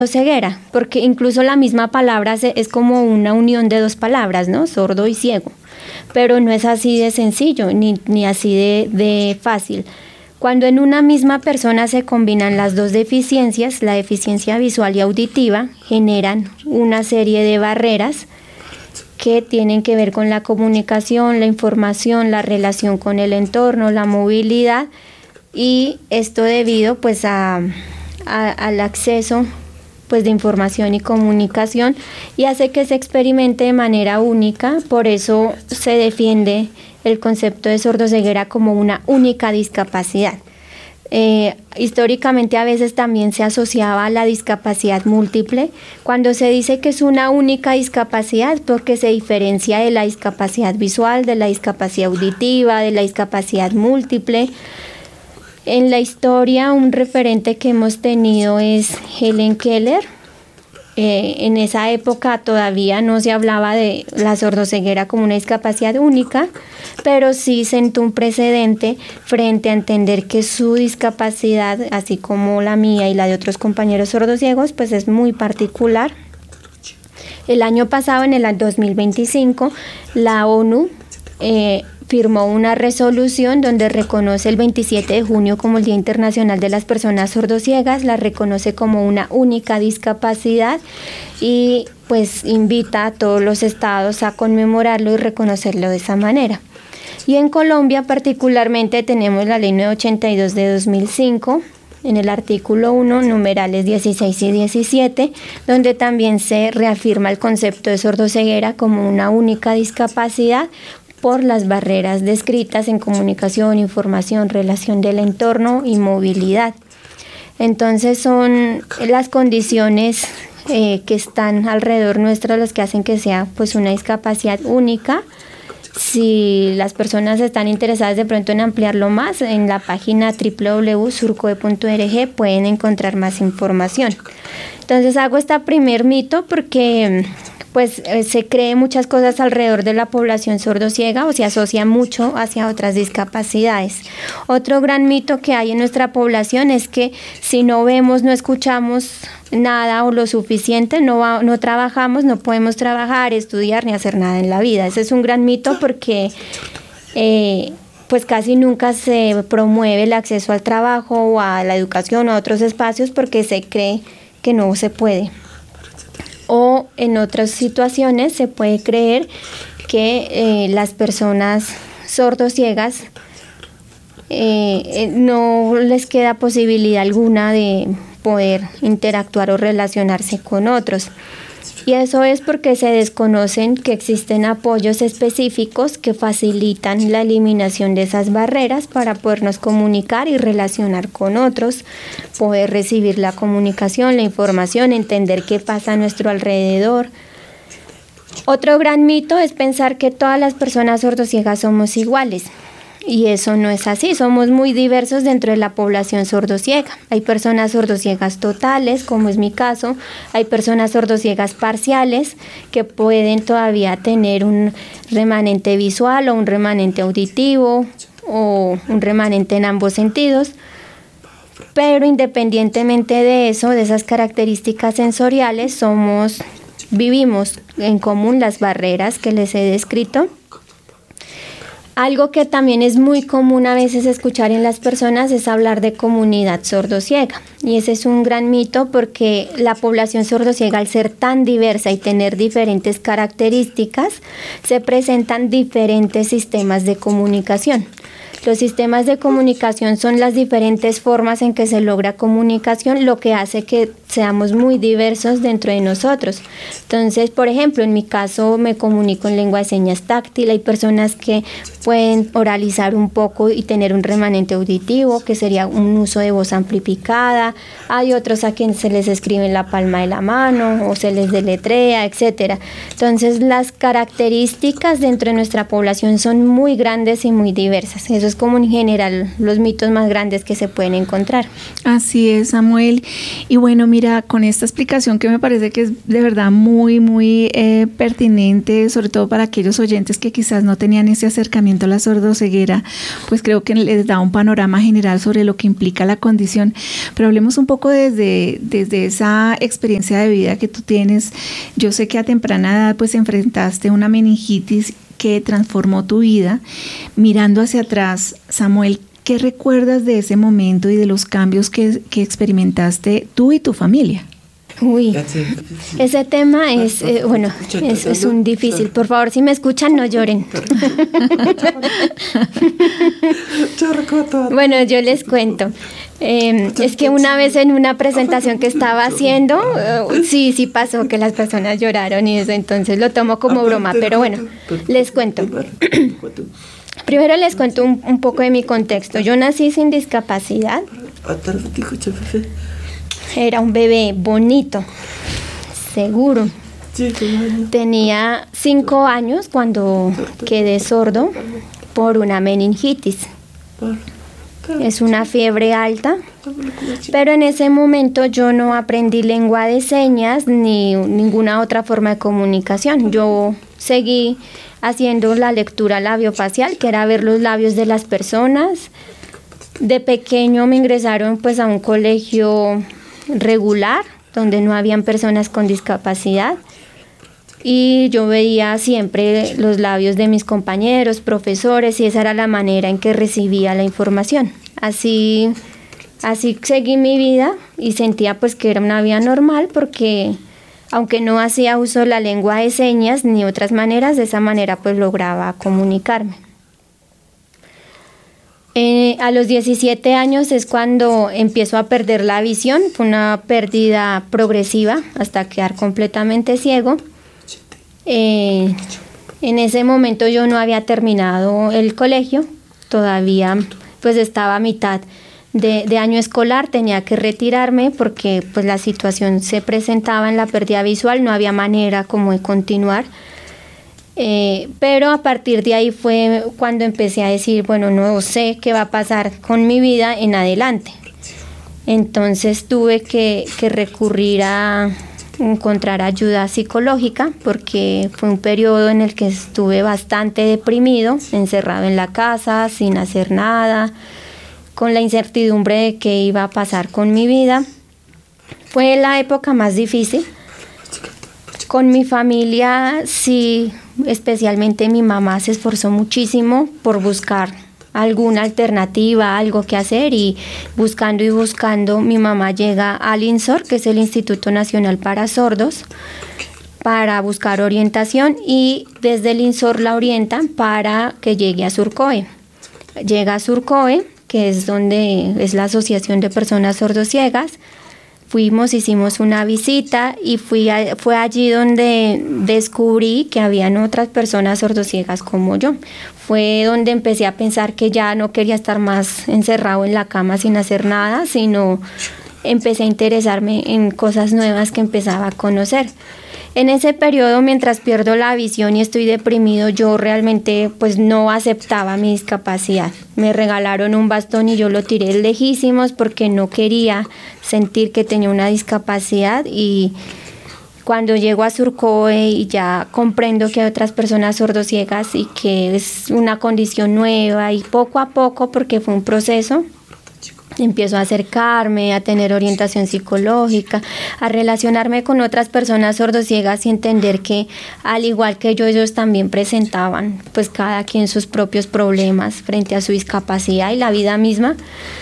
ceguera, porque incluso la misma palabra es como una unión de dos palabras, ¿no? Sordo y ciego, pero no es así de sencillo ni así de fácil. Cuando en una misma persona se combinan las dos deficiencias, la deficiencia visual y auditiva, generan una serie de barreras que tienen que ver con la comunicación, la información, la relación con el entorno, la movilidad, y esto debido pues al acceso pues de información y comunicación, y hace que se experimente de manera única. Por eso se defiende el concepto de sordoceguera como una única discapacidad. Históricamente a veces también se asociaba a la discapacidad múltiple, cuando se dice que es una única discapacidad porque se diferencia de la discapacidad visual, de la discapacidad auditiva, de la discapacidad múltiple. En la historia, un referente que hemos tenido es Helen Keller. En esa época todavía no se hablaba de la sordoceguera como una discapacidad única, pero sí sentó un precedente frente a entender que su discapacidad, así como la mía y la de otros compañeros sordociegos, pues es muy particular. El año pasado, en el 2025, la ONU firmó una resolución donde reconoce el 27 de junio como el Día Internacional de las Personas Sordociegas, la reconoce como una única discapacidad y pues invita a todos los estados a conmemorarlo y reconocerlo de esa manera. Y en Colombia particularmente tenemos la Ley 982 de 2005, en el artículo 1, numerales 16 y 17, donde también se reafirma el concepto de sordoceguera como una única discapacidad por las barreras descritas en comunicación, información, relación del entorno y movilidad. Entonces son las condiciones que están alrededor nuestro las que hacen que sea pues una discapacidad única. Si las personas están interesadas de pronto en ampliarlo más, en la página www.surcoe.org pueden encontrar más información. Entonces hago este primer mito porque pues se cree muchas cosas alrededor de la población sordociega o se asocia mucho hacia otras discapacidades. Otro gran mito que hay en nuestra población es que si no vemos, no escuchamos nada o lo suficiente, no trabajamos, no podemos trabajar, estudiar ni hacer nada en la vida. Ese es un gran mito porque pues casi nunca se promueve el acceso al trabajo o a la educación o a otros espacios porque se cree que no se puede. O en otras situaciones se puede creer que las personas sordociegas no les queda posibilidad alguna de poder interactuar o relacionarse con otros. Y eso es porque se desconocen que existen apoyos específicos que facilitan la eliminación de esas barreras para podernos comunicar y relacionar con otros, poder recibir la comunicación, la información, entender qué pasa a nuestro alrededor. Otro gran mito es pensar que todas las personas sordociegas somos iguales. Y eso no es así, somos muy diversos dentro de la población sordociega. Hay personas sordociegas totales, como es mi caso, hay personas sordociegas parciales que pueden todavía tener un remanente visual o un remanente auditivo o un remanente en ambos sentidos. Pero independientemente de eso, de esas características sensoriales, vivimos en común las barreras que les he descrito. Algo que también es muy común a veces escuchar en las personas es hablar de comunidad sordociega, y ese es un gran mito porque la población sordociega, al ser tan diversa y tener diferentes características, se presentan diferentes sistemas de comunicación. Los sistemas de comunicación son las diferentes formas en que se logra comunicación, lo que hace que seamos muy diversos dentro de nosotros. Entonces, por ejemplo, en mi caso me comunico en lengua de señas táctil, hay personas que pueden oralizar un poco y tener un remanente auditivo, que sería un uso de voz amplificada, hay otros a quienes se les escribe en la palma de la mano o se les deletrea, etcétera. Entonces, las características dentro de nuestra población son muy grandes y muy diversas. Eso es como en general los mitos más grandes que se pueden encontrar. Así es, Samuel. Y bueno, mira, con esta explicación que me parece que es de verdad muy, muy pertinente, sobre todo para aquellos oyentes que quizás no tenían ese acercamiento a la sordoceguera, pues creo que les da un panorama general sobre lo que implica la condición. Pero hablemos un poco desde esa experiencia de vida que tú tienes. Yo sé que a temprana edad pues enfrentaste una meningitis que transformó tu vida. Mirando hacia atrás, Samuel, ¿qué recuerdas de ese momento y de los cambios que experimentaste tú y tu familia? Uy, ese tema es, es un difícil. Por favor, si me escuchan, no lloren. Bueno, yo les cuento. Es que una vez en una presentación que estaba haciendo, sí pasó que las personas lloraron y eso, entonces lo tomo como broma, pero bueno, les cuento. Primero les cuento un poco de mi contexto. Yo nací sin discapacidad. Era un bebé bonito, seguro. Tenía 5 años cuando quedé sordo por una meningitis. Es una fiebre alta, pero en ese momento yo no aprendí lengua de señas ni ninguna otra forma de comunicación. Yo seguí haciendo la lectura labiofacial, que era ver los labios de las personas. De pequeño me ingresaron pues a un colegio regular, donde no habían personas con discapacidad, y yo veía siempre los labios de mis compañeros, profesores, y esa era la manera en que recibía la información. Así seguí mi vida y sentía pues que era una vida normal, porque aunque no hacía uso de la lengua de señas ni otras maneras, de esa manera pues lograba comunicarme. A los 17 años es cuando empiezo a perder la visión. Fue una pérdida progresiva hasta quedar completamente ciego. En ese momento yo no había terminado el colegio, todavía pues estaba a mitad de año escolar, tenía que retirarme porque pues la situación se presentaba en la pérdida visual, no había manera como de continuar. Pero a partir de ahí fue cuando empecé a decir, bueno, no sé qué va a pasar con mi vida en adelante. Entonces tuve que recurrir a encontrar ayuda psicológica, porque fue un periodo en el que estuve bastante deprimido, encerrado en la casa, sin hacer nada, con la incertidumbre de qué iba a pasar con mi vida. Fue la época más difícil. Con mi familia, sí, especialmente mi mamá se esforzó muchísimo por buscar alguna alternativa, algo que hacer, y buscando, mi mamá llega al INSOR, que es el Instituto Nacional para Sordos, para buscar orientación, y desde el INSOR la orientan para que llegue a Surcoe. Llega a Surcoe, que es donde es la Asociación de Personas Sordociegas. Fuimos, hicimos una visita y fue allí donde descubrí que habían otras personas sordociegas como yo. Fue donde empecé a pensar que ya no quería estar más encerrado en la cama sin hacer nada, sino empecé a interesarme en cosas nuevas que empezaba a conocer. En ese periodo, mientras pierdo la visión y estoy deprimido, yo realmente pues no aceptaba mi discapacidad. Me regalaron un bastón y yo lo tiré lejísimos porque no quería sentir que tenía una discapacidad, y cuando llego a Surcoe y ya comprendo que hay otras personas sordociegas y que es una condición nueva, y poco a poco, porque fue un proceso, empiezo a acercarme, a tener orientación psicológica, a relacionarme con otras personas sordociegas y entender que al igual que yo, ellos también presentaban pues cada quien sus propios problemas frente a su discapacidad y la vida misma.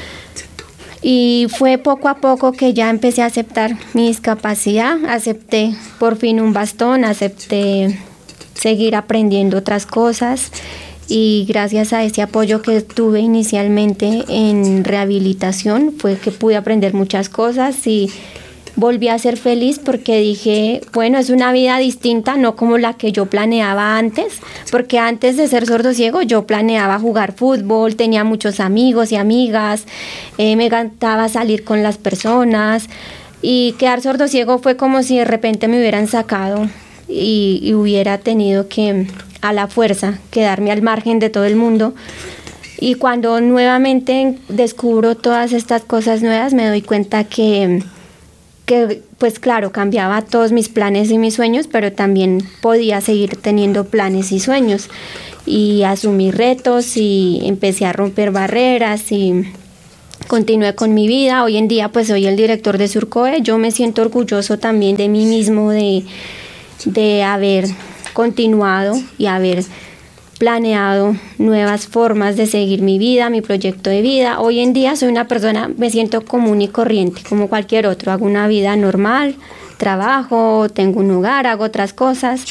Y fue poco a poco que ya empecé a aceptar mi discapacidad, acepté por fin un bastón, acepté seguir aprendiendo otras cosas. Y gracias a ese apoyo que tuve inicialmente en rehabilitación fue que pude aprender muchas cosas y volví a ser feliz, porque dije, bueno, es una vida distinta, no como la que yo planeaba antes, porque antes de ser sordociego yo planeaba jugar fútbol, tenía muchos amigos y amigas, me encantaba salir con las personas, y quedar sordociego fue como si de repente me hubieran sacado y hubiera tenido que a la fuerza quedarme al margen de todo el mundo. Y cuando nuevamente descubro todas estas cosas nuevas, me doy cuenta que pues claro, cambiaba todos mis planes y mis sueños, pero también podía seguir teniendo planes y sueños. Y asumí retos y empecé a romper barreras y continué con mi vida. Hoy en día pues soy el director de Surcoe. Yo me siento orgulloso también de mí mismo, de haber continuado y haber planeado nuevas formas de seguir mi vida, mi proyecto de vida. Hoy en día soy una persona, me siento común y corriente, como cualquier otro. Hago una vida normal, trabajo, tengo un hogar, hago otras cosas.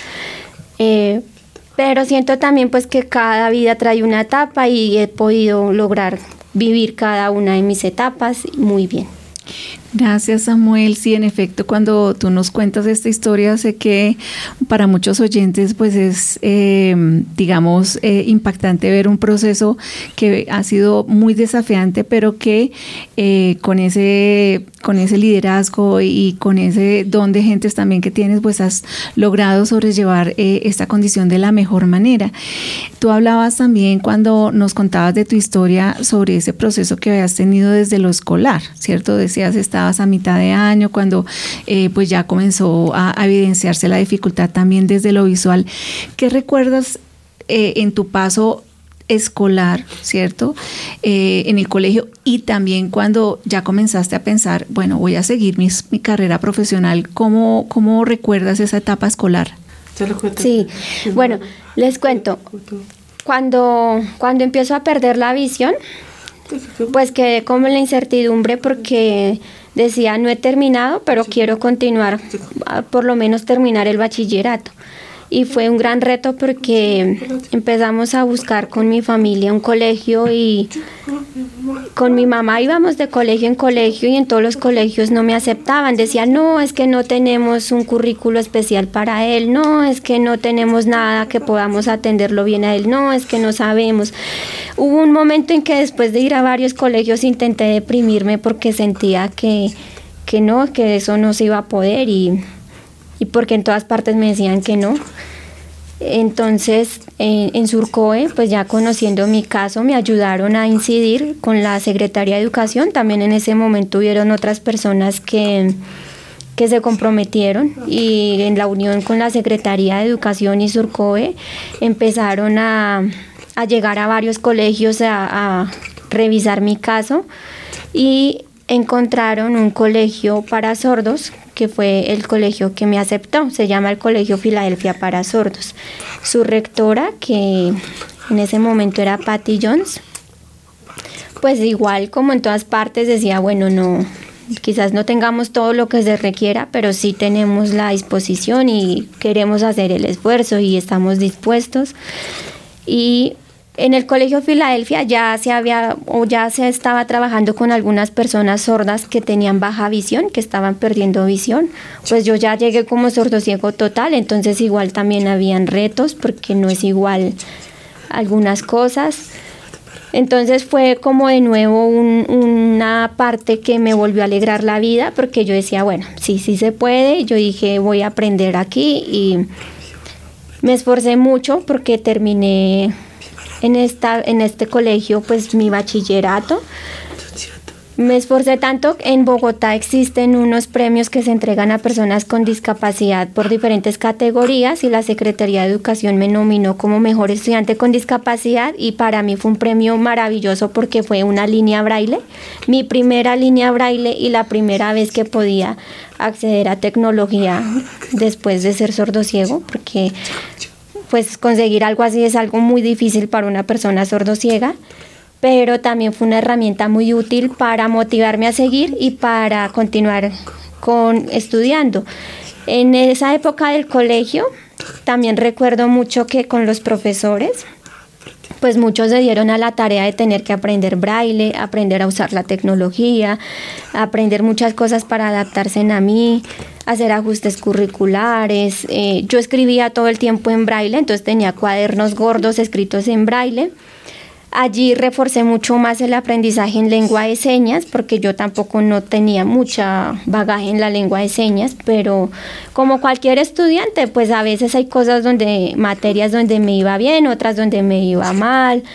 Pero siento también pues que cada vida trae una etapa y he podido lograr vivir cada una de mis etapas muy bien. Gracias, Samuel. Sí, en efecto, cuando tú nos cuentas esta historia, sé que para muchos oyentes pues es, impactante ver un proceso que ha sido muy desafiante, pero que con ese liderazgo y con ese don de gentes también que tienes, pues has logrado sobrellevar esta condición de la mejor manera. Tú hablabas también cuando nos contabas de tu historia sobre ese proceso que habías tenido desde lo escolar, ¿cierto? Decías, estabas a mitad de año cuando pues ya comenzó a evidenciarse la dificultad también desde lo visual. ¿Qué recuerdas en tu paso escolar, ¿cierto? En el colegio y también cuando ya comenzaste a pensar, bueno, voy a seguir mi carrera profesional? ¿Cómo recuerdas esa etapa escolar? Sí, bueno, les cuento. Cuando empiezo a perder la visión, pues quedé como en la incertidumbre porque decía, no he terminado, pero quiero continuar, por lo menos terminar el bachillerato. Y fue un gran reto porque empezamos a buscar con mi familia un colegio y con mi mamá íbamos de colegio en colegio y en todos los colegios no me aceptaban. Decían, no, es que no tenemos un currículo especial para él, no, es que no tenemos nada que podamos atenderlo bien a él, no, es que no sabemos. Hubo un momento en que después de ir a varios colegios intenté deprimirme porque sentía que no, que eso no se iba a poder y porque en todas partes me decían que no. Entonces, en Surcoe, pues ya conociendo mi caso, me ayudaron a incidir con la Secretaría de Educación. También en ese momento hubieron otras personas que se comprometieron y en la unión con la Secretaría de Educación y Surcoe empezaron a llegar a varios colegios a revisar mi caso y encontraron un colegio para sordos, que fue el colegio que me aceptó. Se llama el Colegio Filadelfia para Sordos. Su rectora, que en ese momento era Patty Jones, pues igual como en todas partes decía, bueno, no, quizás no tengamos todo lo que se requiera, pero sí tenemos la disposición y queremos hacer el esfuerzo y estamos dispuestos. Y en el Colegio Filadelfia ya se estaba trabajando con algunas personas sordas que tenían baja visión, que estaban perdiendo visión. Pues yo ya llegué como sordociego total, entonces igual también habían retos porque no es igual algunas cosas. Entonces fue como de nuevo una parte que me volvió a alegrar la vida porque yo decía, bueno, sí se puede. Yo dije, voy a aprender aquí y me esforcé mucho porque terminé en este colegio pues mi bachillerato. Me esforcé tanto. En Bogotá existen unos premios que se entregan a personas con discapacidad por diferentes categorías y la Secretaría de Educación me nominó como mejor estudiante con discapacidad y para mí fue un premio maravilloso porque fue una línea braille, mi primera línea braille y la primera vez que podía acceder a tecnología después de ser sordociego, porque pues conseguir algo así es algo muy difícil para una persona sordociega, pero también fue una herramienta muy útil para motivarme a seguir y para continuar estudiando. En esa época del colegio también recuerdo mucho que con los profesores, pues muchos se dieron a la tarea de tener que aprender braille, aprender a usar la tecnología, aprender muchas cosas para adaptarse a mí, hacer ajustes curriculares. Yo escribía todo el tiempo en braille, entonces tenía cuadernos gordos escritos en braille. Allí reforcé mucho más el aprendizaje en lengua de señas, porque yo tampoco no tenía mucha bagaje en la lengua de señas, pero como cualquier estudiante, pues a veces hay materias donde me iba bien, otras donde me iba mal,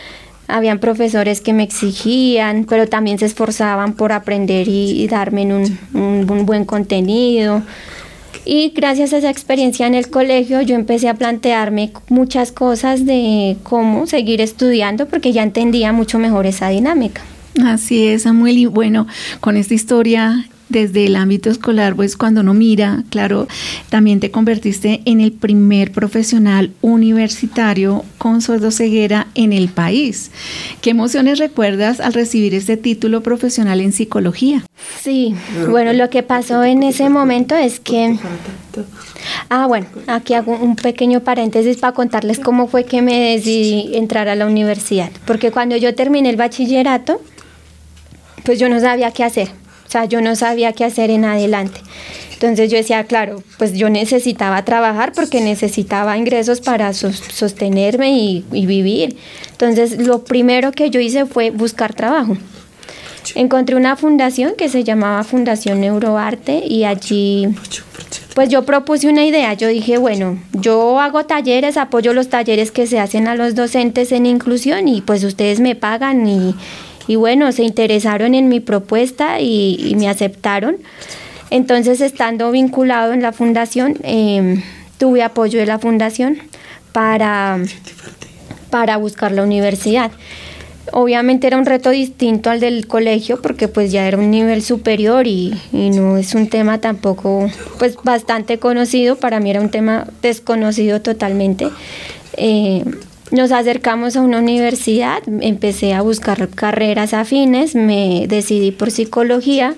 Habían profesores que me exigían, pero también se esforzaban por aprender y darme un buen contenido. Y gracias a esa experiencia en el colegio yo empecé a plantearme muchas cosas de cómo seguir estudiando, porque ya entendía mucho mejor esa dinámica. Así es, Samuel, y bueno, con esta historia desde el ámbito escolar, pues cuando uno mira, claro, también te convertiste en el primer profesional universitario con sordoceguera en el país. ¿Qué emociones recuerdas al recibir este título profesional en psicología? Sí, bueno, lo que pasó en ese momento es que... bueno, aquí hago un pequeño paréntesis para contarles cómo fue que me decidí entrar a la universidad. Porque cuando yo terminé el bachillerato, pues yo no sabía qué hacer. O sea, yo no sabía qué hacer en adelante. Entonces yo decía, claro, pues yo necesitaba trabajar porque necesitaba ingresos para sostenerme y vivir. Entonces lo primero que yo hice fue buscar trabajo. Encontré una fundación que se llamaba Fundación Neuroarte y allí pues yo propuse una idea. Yo dije, bueno, yo hago talleres, apoyo los talleres que se hacen a los docentes en inclusión y pues ustedes me pagan y bueno, se interesaron en mi propuesta y me aceptaron. Entonces, estando vinculado en la fundación, tuve apoyo de la fundación para buscar la universidad. Obviamente era un reto distinto al del colegio porque pues ya era un nivel superior y no es un tema tampoco pues bastante conocido. Para mí era un tema desconocido totalmente. Nos acercamos a una universidad, empecé a buscar carreras afines, me decidí por psicología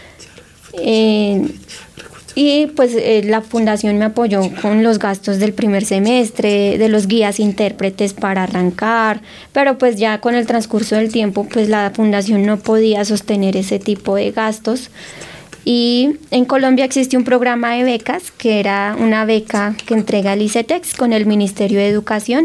y pues la fundación me apoyó con los gastos del primer semestre, de los guías intérpretes para arrancar, pero pues ya con el transcurso del tiempo pues la fundación no podía sostener ese tipo de gastos. Y en Colombia existe un programa de becas que era una beca que entrega el ICETEX con el Ministerio de Educación.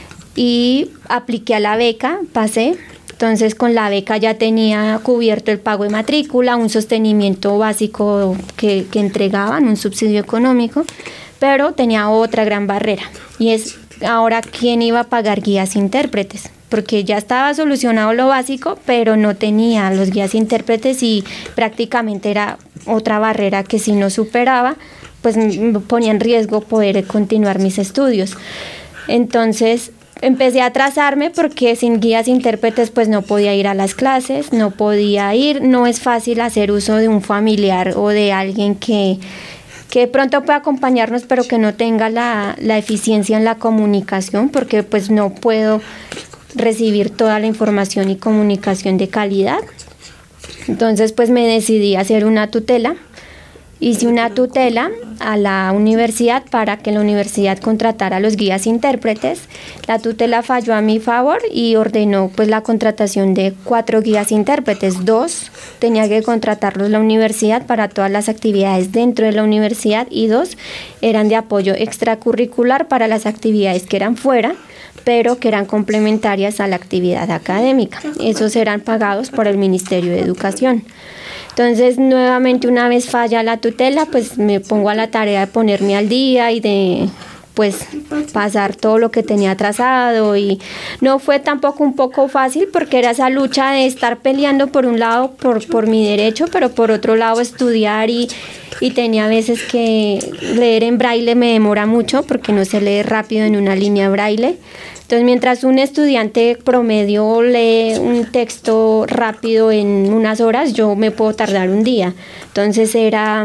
Y apliqué a la beca, pasé, entonces con la beca ya tenía cubierto el pago de matrícula, un sostenimiento básico que entregaban, un subsidio económico, pero tenía otra gran barrera y es ahora quién iba a pagar guías intérpretes, porque ya estaba solucionado lo básico, pero no tenía los guías intérpretes y prácticamente era otra barrera que si no superaba, pues me ponía en riesgo poder continuar mis estudios. Entonces empecé a atrasarme porque sin guías intérpretes pues no podía ir a las clases, no podía ir, no es fácil hacer uso de un familiar o de alguien que de pronto pueda acompañarnos pero que no tenga la eficiencia en la comunicación porque pues no puedo recibir toda la información y comunicación de calidad. Entonces pues me decidí a hacer una tutela. Hice una tutela a la universidad para que la universidad contratara a los guías intérpretes. La tutela falló a mi favor y ordenó pues la contratación de 4 guías intérpretes. 2 tenía que contratarlos la universidad para todas las actividades dentro de la universidad y 2 eran de apoyo extracurricular para las actividades que eran fuera, pero que eran complementarias a la actividad académica. Esos eran pagados por el Ministerio de Educación. Entonces, nuevamente, una vez falla la tutela, pues me pongo a la tarea de ponerme al día y de pues pasar todo lo que tenía atrasado y no fue tampoco un poco fácil porque era esa lucha de estar peleando por un lado por mi derecho, pero por otro lado estudiar y tenía veces que leer en braille me demora mucho porque no se lee rápido en una línea braille. Entonces, mientras un estudiante promedio lee un texto rápido en unas horas, yo me puedo tardar un día. Entonces, era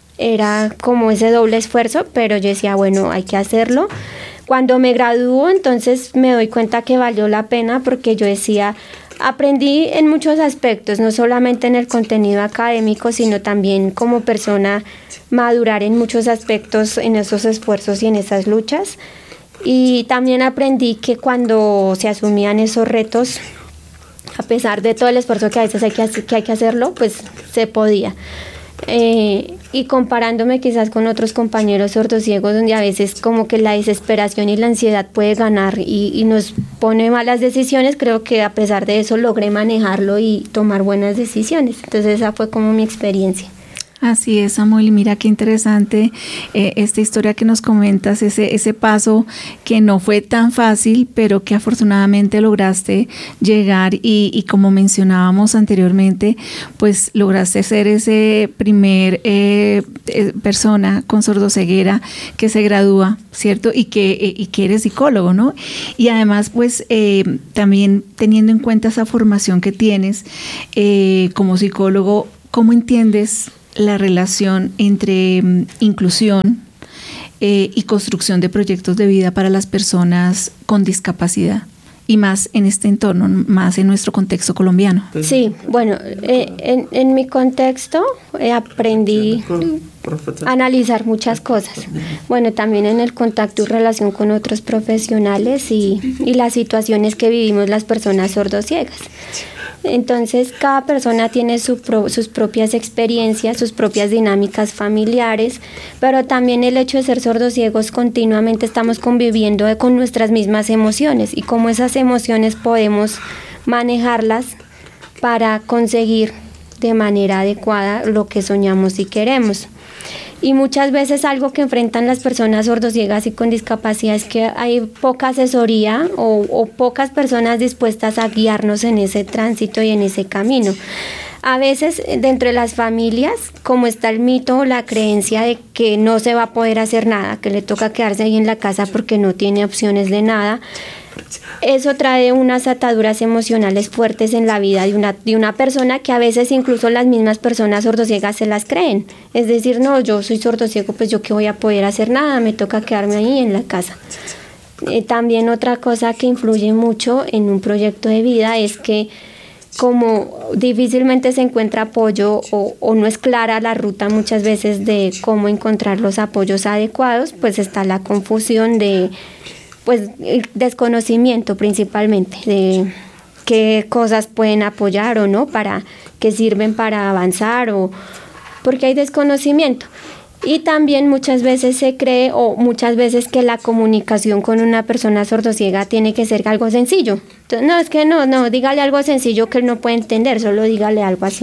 como ese doble esfuerzo, pero yo decía, bueno, hay que hacerlo. Cuando me gradúo, entonces me doy cuenta que valió la pena porque yo decía, aprendí en muchos aspectos, no solamente en el contenido académico, sino también como persona madurar en muchos aspectos en esos esfuerzos y en esas luchas. Y también aprendí que cuando se asumían esos retos, a pesar de todo el esfuerzo que a veces hay que hacerlo, pues se podía. Y comparándome quizás con otros compañeros sordociegos, donde a veces como que la desesperación y la ansiedad puede ganar y nos pone malas decisiones, creo que a pesar de eso logré manejarlo y tomar buenas decisiones. Entonces esa fue como mi experiencia. Así es, Samuel, y mira qué interesante esta historia que nos comentas, ese paso que no fue tan fácil, pero que afortunadamente lograste llegar y como mencionábamos anteriormente, pues lograste ser ese primer persona con sordoceguera que se gradúa, ¿cierto? Y que eres psicólogo, ¿no? Y además, pues también teniendo en cuenta esa formación que tienes como psicólogo, ¿cómo entiendes la relación entre inclusión y construcción de proyectos de vida para las personas con discapacidad? Y más en este entorno, más en nuestro contexto colombiano. Sí, bueno, en mi contexto aprendí a analizar muchas cosas. Bueno, también en el contacto y relación con otros profesionales y las situaciones que vivimos las personas sordociegas. Entonces, cada persona tiene sus propias experiencias, sus propias dinámicas familiares, pero también el hecho de ser sordociegos continuamente estamos conviviendo con nuestras mismas emociones y cómo esas emociones podemos manejarlas para conseguir de manera adecuada lo que soñamos y queremos. Y muchas veces algo que enfrentan las personas sordociegas y con discapacidad es que hay poca asesoría o pocas personas dispuestas a guiarnos en ese tránsito y en ese camino. A veces dentro de las familias, como está el mito o la creencia de que no se va a poder hacer nada, que le toca quedarse ahí en la casa porque no tiene opciones de nada, eso trae unas ataduras emocionales fuertes en la vida de una persona que a veces incluso las mismas personas sordociegas se las creen. Es decir, no, yo soy sordociego, pues yo qué voy a poder hacer nada, me toca quedarme ahí en la casa. También otra cosa que influye mucho en un proyecto de vida es que como difícilmente se encuentra apoyo o no es clara la ruta muchas veces de cómo encontrar los apoyos adecuados, pues está la confusión de pues el desconocimiento principalmente de qué cosas pueden apoyar o no, para qué sirven para avanzar o porque hay desconocimiento. Y también muchas veces se cree o muchas veces que la comunicación con una persona sordociega tiene que ser algo sencillo. Entonces, no, es que no, dígale algo sencillo que él no puede entender, solo dígale algo así.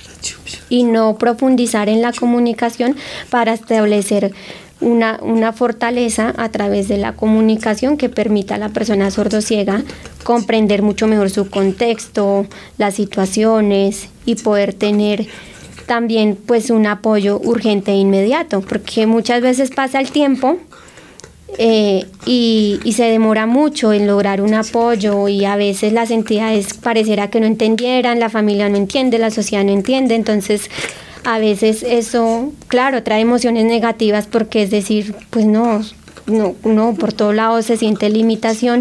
Y no profundizar en la comunicación para establecer una fortaleza a través de la comunicación que permita a la persona sordociega comprender mucho mejor su contexto, las situaciones y poder tener también pues un apoyo urgente e inmediato, porque muchas veces pasa el tiempo y se demora mucho en lograr un apoyo y a veces las entidades pareciera que no entendieran, la familia no entiende, la sociedad no entiende, entonces a veces eso, claro, trae emociones negativas porque es decir, pues no, por todos lados se siente limitación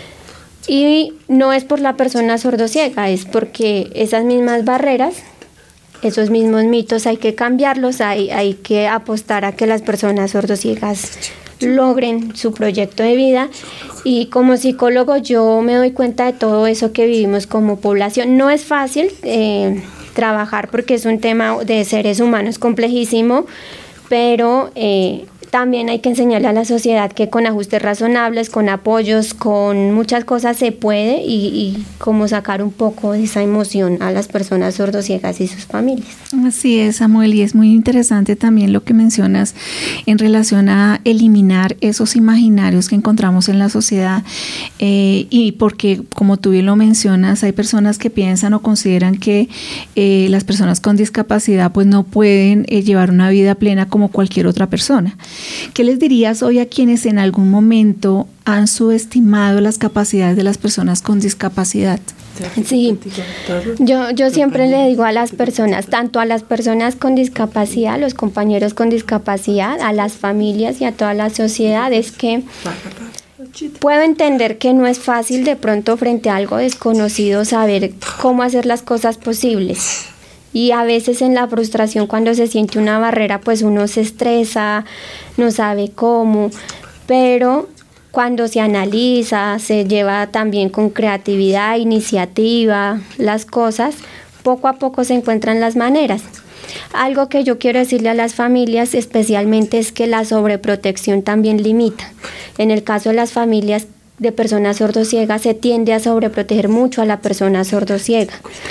y no es por la persona sordociega, es porque esas mismas barreras, esos mismos mitos hay que cambiarlos, hay que apostar a que las personas sordociegas logren su proyecto de vida y como psicólogo yo me doy cuenta de todo eso que vivimos como población. No es fácil trabajar porque es un tema de seres humanos complejísimo, pero también hay que enseñarle a la sociedad que con ajustes razonables, con apoyos, con muchas cosas se puede y como sacar un poco de esa emoción a las personas sordociegas y sus familias. Así es, Samuel, y es muy interesante también lo que mencionas en relación a eliminar esos imaginarios que encontramos en la sociedad y porque, como tú bien lo mencionas, hay personas que piensan o consideran que las personas con discapacidad pues no pueden llevar una vida plena como cualquier otra persona. ¿Qué les dirías hoy a quienes en algún momento han subestimado las capacidades de las personas con discapacidad? Sí, yo siempre le digo a las personas, tanto a las personas con discapacidad, a los compañeros con discapacidad, a las familias y a toda la sociedad, es que puedo entender que no es fácil de pronto frente a algo desconocido saber cómo hacer las cosas posibles. Y a veces en la frustración cuando se siente una barrera pues uno se estresa, no sabe cómo, pero cuando se analiza, se lleva también con creatividad, iniciativa, las cosas, poco a poco se encuentran las maneras. Algo que yo quiero decirle a las familias especialmente es que la sobreprotección también limita. En el caso de las familias de personas sordociegas se tiende a sobreproteger mucho a la persona sordociega.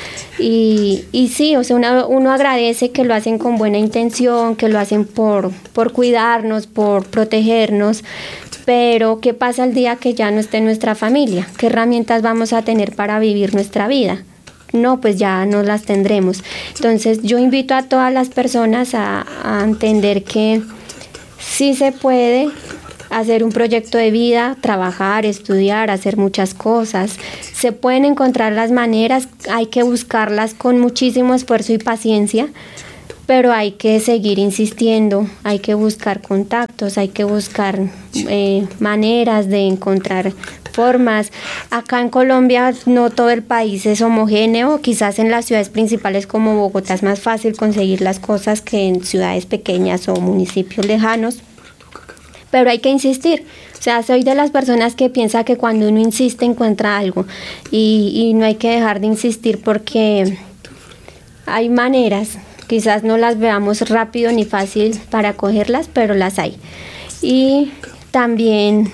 Y sí, o sea, uno agradece que lo hacen con buena intención, que lo hacen por cuidarnos, por protegernos, pero ¿qué pasa el día que ya no esté nuestra familia? ¿Qué herramientas vamos a tener para vivir nuestra vida? No, pues ya no las tendremos. Entonces yo invito a todas las personas a entender que sí se puede hacer un proyecto de vida, trabajar, estudiar, hacer muchas cosas. Se pueden encontrar las maneras, hay que buscarlas con muchísimo esfuerzo y paciencia, pero hay que seguir insistiendo, hay que buscar contactos, hay que buscar maneras de encontrar formas. Acá en Colombia no todo el país es homogéneo, quizás en las ciudades principales como Bogotá es más fácil conseguir las cosas que en ciudades pequeñas o municipios lejanos, pero hay que insistir. O sea, soy de las personas que piensa que cuando uno insiste encuentra algo y no hay que dejar de insistir porque hay maneras, quizás no las veamos rápido ni fácil para cogerlas, pero las hay. Y también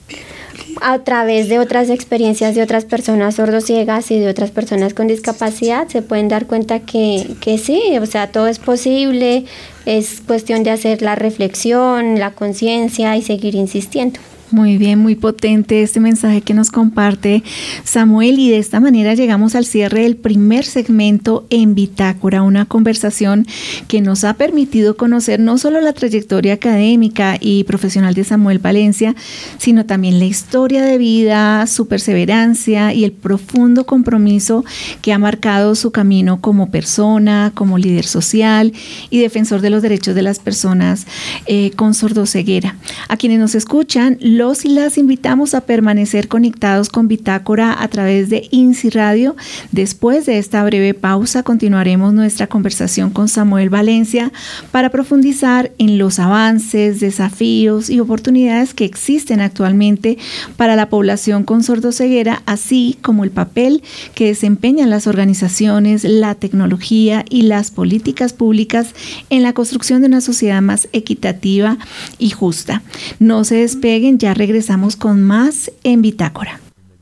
a través de otras experiencias de otras personas sordociegas y de otras personas con discapacidad se pueden dar cuenta que sí, o sea, todo es posible, es cuestión de hacer la reflexión, la conciencia y seguir insistiendo. Muy bien, muy potente este mensaje que nos comparte Samuel, y de esta manera llegamos al cierre del primer segmento en Bitácora, una conversación que nos ha permitido conocer no solo la trayectoria académica y profesional de Samuel Valencia, sino también la historia de vida, su perseverancia y el profundo compromiso que ha marcado su camino como persona, como líder social y defensor de los derechos de las personas con sordoceguera. A quienes nos escuchan, los y las invitamos a permanecer conectados con Bitácora a través de INSI Radio. Después de esta breve pausa, continuaremos nuestra conversación con Samuel Valencia para profundizar en los avances, desafíos y oportunidades que existen actualmente para la población con sordoceguera, así como el papel que desempeñan las organizaciones, la tecnología y las políticas públicas en la construcción de una sociedad más equitativa y justa. No se despeguen, ya regresamos con más en Bitácora.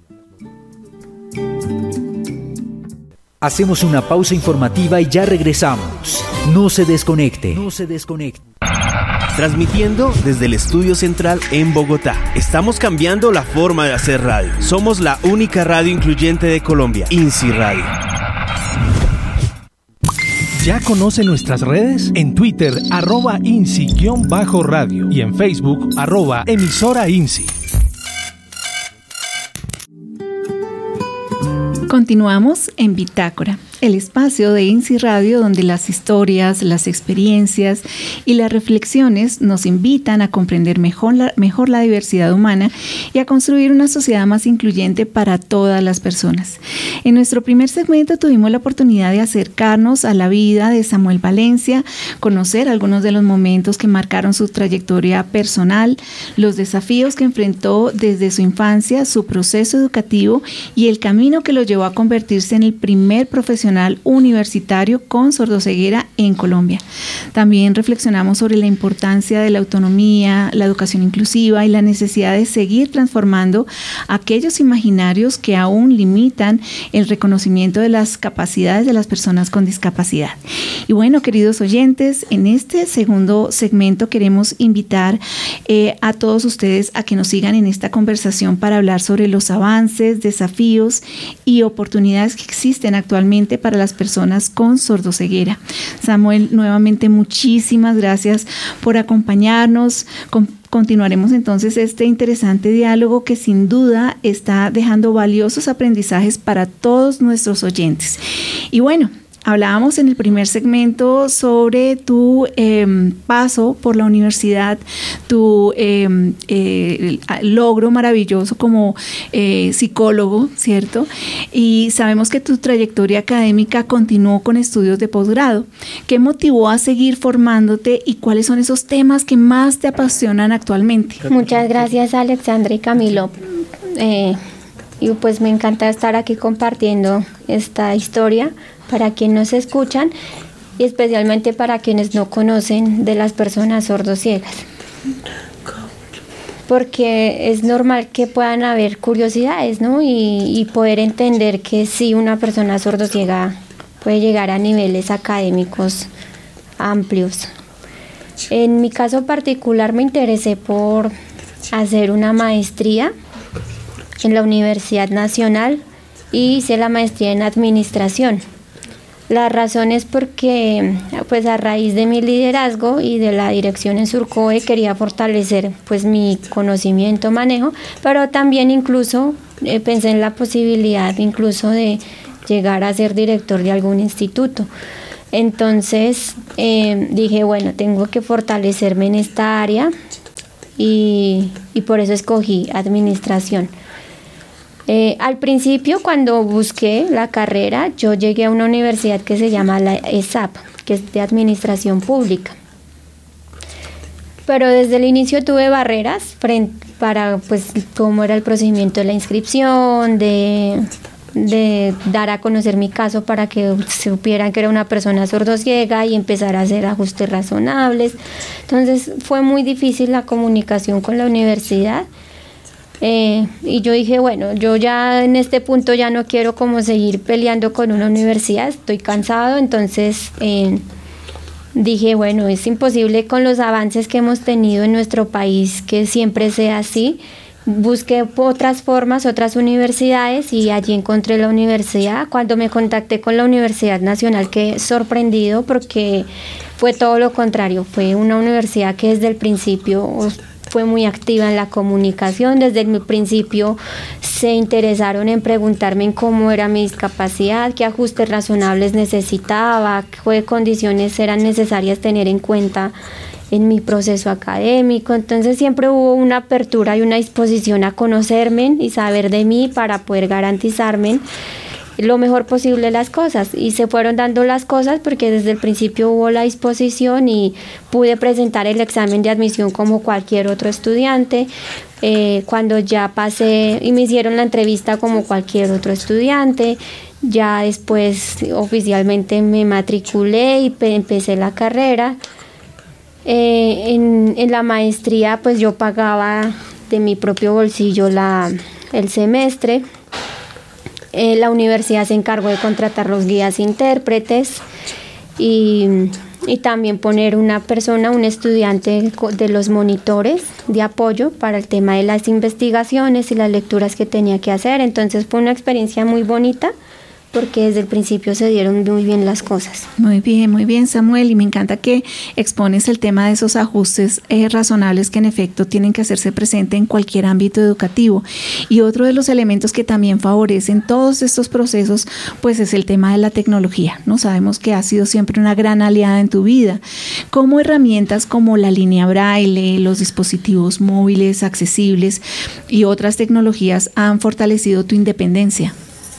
Hacemos una pausa informativa y ya regresamos. No se desconecte. No se desconecte. Transmitiendo desde el estudio central en Bogotá. Estamos cambiando la forma de hacer radio. Somos la única radio incluyente de Colombia, INSI Radio. ¿Ya conoce nuestras redes? En Twitter, @INSI_radio y en Facebook, @emisora INSI. Continuamos en Bitácora, el espacio de INSI Radio donde las historias, las experiencias y las reflexiones nos invitan a comprender mejor la diversidad humana y a construir una sociedad más incluyente para todas las personas. En nuestro primer segmento tuvimos la oportunidad de acercarnos a la vida de Samuel Valencia, conocer algunos de los momentos que marcaron su trayectoria personal, los desafíos que enfrentó desde su infancia, su proceso educativo y el camino que lo llevó a convertirse en el primer profesional universitario con sordoceguera en Colombia. También reflexionamos sobre la importancia de la autonomía, la educación inclusiva y la necesidad de seguir transformando aquellos imaginarios que aún limitan el reconocimiento de las capacidades de las personas con discapacidad. Y bueno, queridos oyentes, en este segundo segmento queremos invitar a todos ustedes a que nos sigan en esta conversación para hablar sobre los avances, desafíos y oportunidades que existen actualmente para las personas con sordoceguera. Samuel, nuevamente muchísimas gracias por acompañarnos. Continuaremos entonces este interesante diálogo que sin duda está dejando valiosos aprendizajes para todos nuestros oyentes. Y bueno, hablábamos en el primer segmento sobre tu paso por la universidad, tu logro maravilloso como psicólogo, ¿cierto? Y sabemos que tu trayectoria académica continuó con estudios de posgrado. ¿Qué motivó a seguir formándote y cuáles son esos temas que más te apasionan actualmente? Muchas gracias, Alexandra y Camilo. Y pues me encanta estar aquí compartiendo esta historia para quienes nos escuchan y especialmente para quienes no conocen de las personas sordociegas. porque es normal que puedan haber curiosidades, ¿no? Y poder entender que sí, una persona sordociega puede llegar a niveles académicos amplios. En mi caso particular me interesé por hacer una maestría en la Universidad Nacional y hice la maestría en administración. La razón es porque pues a raíz de mi liderazgo y de la dirección en Surcoe quería fortalecer pues mi conocimiento, manejo, pero también incluso pensé en la posibilidad incluso de llegar a ser director de algún instituto. Entonces dije, bueno, tengo que fortalecerme en esta área y por eso escogí administración. Al principio, cuando busqué la carrera, yo llegué a una universidad que se llama la ESAP, que es de Administración Pública. Pero desde el inicio tuve barreras para pues cómo era el procedimiento de la inscripción, de dar a conocer mi caso para que supieran que era una persona sordociega y empezar a hacer ajustes razonables. Entonces fue muy difícil la comunicación con la universidad. Y yo dije, bueno, yo ya en este punto ya no quiero como seguir peleando con una universidad, estoy cansado, entonces dije, bueno, es imposible con los avances que hemos tenido en nuestro país que siempre sea así. Busqué otras formas, otras universidades y allí encontré la universidad. Cuando me contacté con la Universidad Nacional quedé sorprendido porque fue todo lo contrario, fue una universidad que desde el principio fue muy activa en la comunicación. Desde el principio se interesaron en preguntarme en cómo era mi discapacidad, qué ajustes razonables necesitaba, qué condiciones eran necesarias tener en cuenta en mi proceso académico. Entonces siempre hubo una apertura y una disposición a conocerme y saber de mí para poder garantizarme lo mejor posible las cosas, y se fueron dando las cosas porque desde el principio hubo la disposición y pude presentar el examen de admisión como cualquier otro estudiante. Cuando ya pasé y me hicieron la entrevista como cualquier otro estudiante, ya después oficialmente me matriculé y empecé la carrera. En la maestría pues yo pagaba de mi propio bolsillo el semestre. La universidad se encargó de contratar los guías intérpretes y también poner un estudiante de los monitores de apoyo para el tema de las investigaciones y las lecturas que tenía que hacer. Entonces fue una experiencia muy bonita porque desde el principio se dieron muy bien las cosas. Muy bien, Samuel, y me encanta que expones el tema de esos ajustes razonables que en efecto tienen que hacerse presente en cualquier ámbito educativo. Y otro de los elementos que también favorecen todos estos procesos, pues es el tema de la tecnología, ¿no? Sabemos que ha sido siempre una gran aliada en tu vida. ¿Cómo herramientas como la línea braille, los dispositivos móviles accesibles y otras tecnologías han fortalecido tu independencia?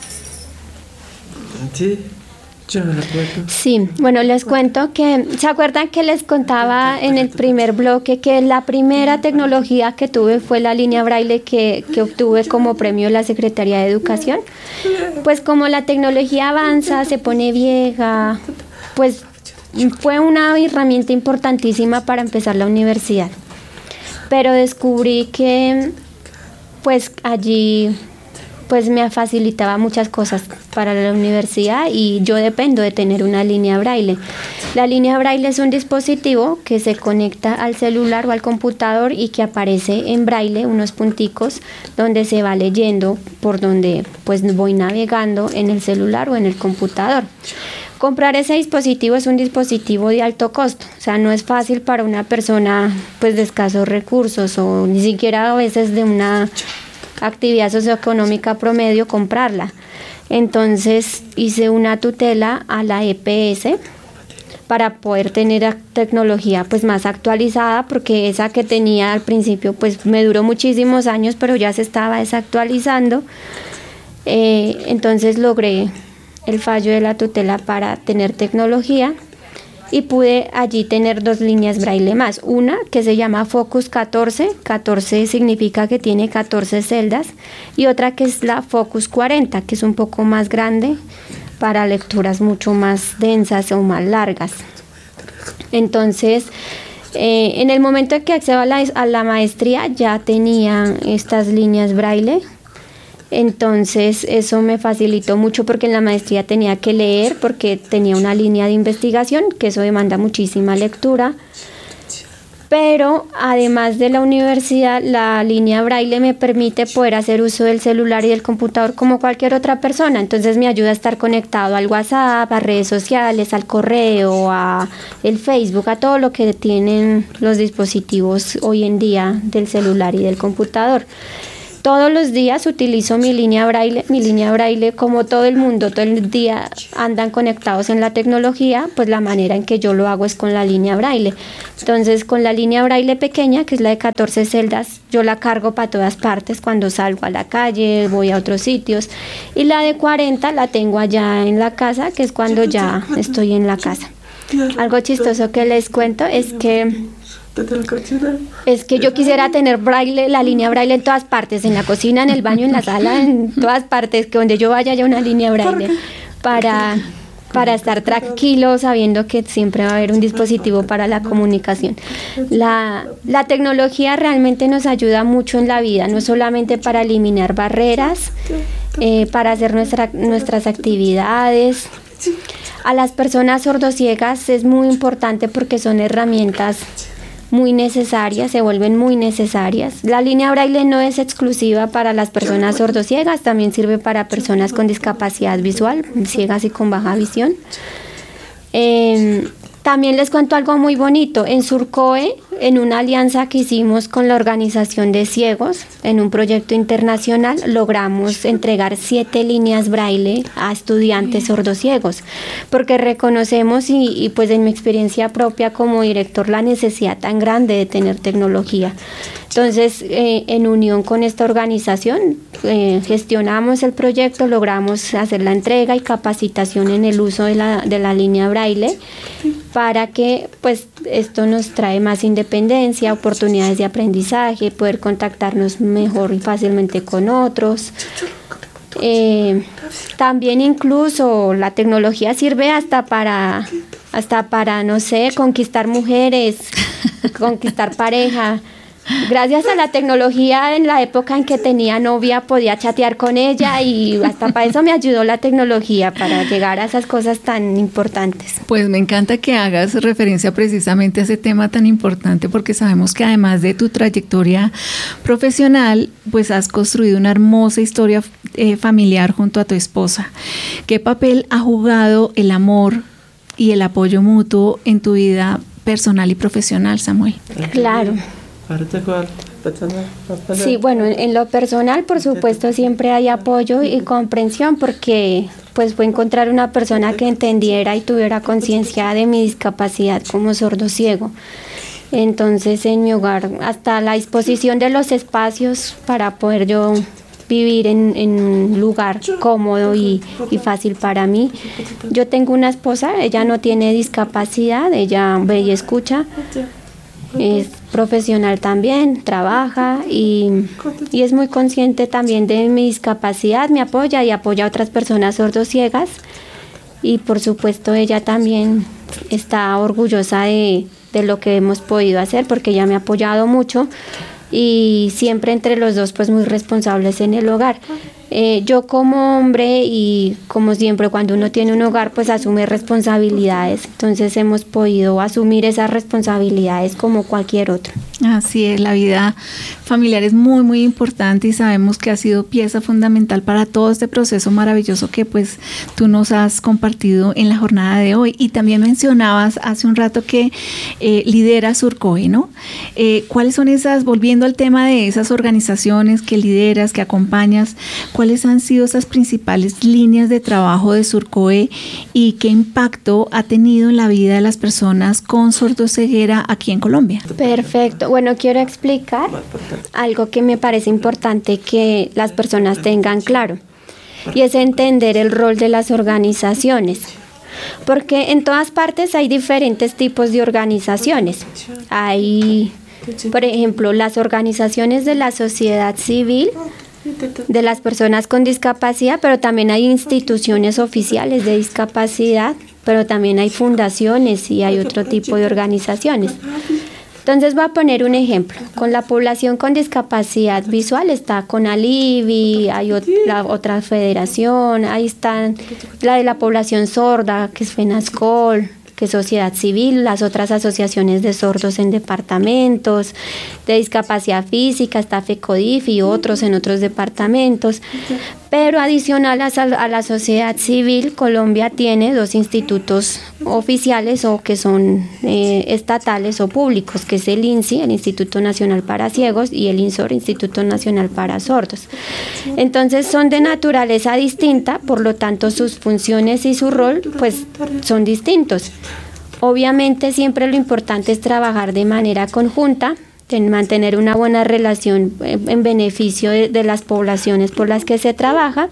Sí, bueno, les cuento que, ¿se acuerdan que les contaba en el primer bloque que la primera tecnología que tuve fue la línea braille que obtuve como premio de la Secretaría de Educación? Pues como la tecnología avanza, se pone vieja, pues fue una herramienta importantísima para empezar la universidad. Pero descubrí que pues allí pues me facilitaba muchas cosas para la universidad y yo dependo de tener una línea braille. La línea braille es un dispositivo que se conecta al celular o al computador y que aparece en braille unos punticos donde se va leyendo por donde pues voy navegando en el celular o en el computador. Comprar ese dispositivo es un dispositivo de alto costo, o sea, no es fácil para una persona pues de escasos recursos o ni siquiera a veces de una actividad socioeconómica promedio comprarla. Entonces hice una tutela a la EPS para poder tener tecnología pues más actualizada, porque esa que tenía al principio pues me duró muchísimos años, pero ya se estaba desactualizando. Entonces logré el fallo de la tutela para tener tecnología y pude allí tener 2 líneas braille más. Una que se llama Focus 14, 14 significa que tiene 14 celdas, y otra que es la Focus 40, que es un poco más grande para lecturas mucho más densas o más largas. Entonces En el momento en que accedo a la maestría ya tenía estas líneas braille, entonces eso me facilitó mucho porque en la maestría tenía que leer porque tenía una línea de investigación, que eso demanda muchísima lectura. Pero además de la universidad, la línea braille me permite poder hacer uso del celular y del computador como cualquier otra persona. Entonces me ayuda a estar conectado al WhatsApp, a redes sociales, al correo, a el Facebook, a todo lo que tienen los dispositivos hoy en día del celular y del computador. Todos los días utilizo mi línea braille como todo el mundo, todo el día andan conectados en la tecnología, pues la manera en que yo lo hago es con la línea braille. Entonces con la línea braille pequeña, que es la de 14 celdas, yo la cargo para todas partes cuando salgo a la calle, voy a otros sitios, y la de 40 la tengo allá en la casa, que es cuando ya estoy en la casa. Algo chistoso que les cuento es que yo quisiera tener braille, la línea braille en todas partes, en la cocina, en el baño, en la sala, en todas partes, que donde yo vaya haya una línea braille para estar tranquilo sabiendo que siempre va a haber un dispositivo para la comunicación. La tecnología realmente nos ayuda mucho en la vida, no solamente para eliminar barreras, para hacer nuestras actividades. A las personas sordociegas es muy importante porque son herramientas muy necesarias, se vuelven muy necesarias. La línea braille no es exclusiva para las personas sordociegas, también sirve para personas con discapacidad visual, ciegas y con baja visión. También les cuento algo muy bonito. En Surcoe, en una alianza que hicimos con la Organización de Ciegos, en un proyecto internacional, logramos entregar 7 líneas braille a estudiantes sordociegos, porque reconocemos y pues en mi experiencia propia como director la necesidad tan grande de tener tecnología. Entonces, en unión con esta organización, gestionamos el proyecto, logramos hacer la entrega y capacitación en el uso de la línea braille para que pues esto nos trae más independencia, oportunidades de aprendizaje, poder contactarnos mejor y fácilmente con otros. También incluso la tecnología sirve hasta para no sé, conquistar mujeres, conquistar pareja. Gracias a la tecnología, en la época en que tenía novia podía chatear con ella y hasta para eso me ayudó la tecnología, para llegar a esas cosas tan importantes. Pues me encanta que hagas referencia precisamente a ese tema tan importante, porque sabemos que además de tu trayectoria profesional, pues has construido una hermosa historia familiar junto a tu esposa. ¿Qué papel ha jugado el amor y el apoyo mutuo en tu vida personal y profesional, Samuel? Claro. Sí, bueno, en lo personal, por supuesto, siempre hay apoyo y comprensión porque pues fue encontrar una persona que entendiera y tuviera conciencia de mi discapacidad como sordociego. Entonces, en mi hogar, hasta la disposición de los espacios para poder yo vivir en un lugar cómodo y fácil para mí. Yo tengo una esposa, ella no tiene discapacidad, ella ve y escucha. Es profesional también, trabaja y es muy consciente también de mi discapacidad, me apoya y apoya a otras personas sordociegas y por supuesto ella también está orgullosa de lo que hemos podido hacer porque ella me ha apoyado mucho y siempre entre los dos pues muy responsables en el hogar. Yo como hombre y como siempre cuando uno tiene un hogar pues asume responsabilidades, entonces hemos podido asumir esas responsabilidades como cualquier otro. Así es, la vida familiar es muy muy importante y sabemos que ha sido pieza fundamental para todo este proceso maravilloso que pues tú nos has compartido en la jornada de hoy. Y también mencionabas hace un rato que lidera Surcoe, ¿no? ¿Cuáles son esas, volviendo al tema de esas organizaciones que lideras, que acompañas, cuáles han sido esas principales líneas de trabajo de Surcoe y qué impacto ha tenido en la vida de las personas con sordoceguera aquí en Colombia? Perfecto. Bueno, quiero explicar algo que me parece importante que las personas tengan claro y es entender el rol de las organizaciones. Porque en todas partes hay diferentes tipos de organizaciones. Hay, por ejemplo, las organizaciones de la sociedad civil, de las personas con discapacidad, pero también hay instituciones oficiales de discapacidad, pero también hay fundaciones y hay otro tipo de organizaciones. Entonces voy a poner un ejemplo. Con la población con discapacidad visual está CONALIVI, hay la otra federación, ahí están la de la población sorda, que es FENASCOL, que es Sociedad Civil, las otras asociaciones de sordos en departamentos, de discapacidad física, está FECODIF y otros en otros departamentos. Pero adicional a la sociedad civil, Colombia tiene 2 institutos oficiales o que son estatales o públicos, que es el INSI, el Instituto Nacional para Ciegos, y el INSOR, Instituto Nacional para Sordos. Entonces son de naturaleza distinta, por lo tanto sus funciones y su rol pues son distintos. Obviamente siempre lo importante es trabajar de manera conjunta, mantener una buena relación en beneficio de las poblaciones por las que se trabaja.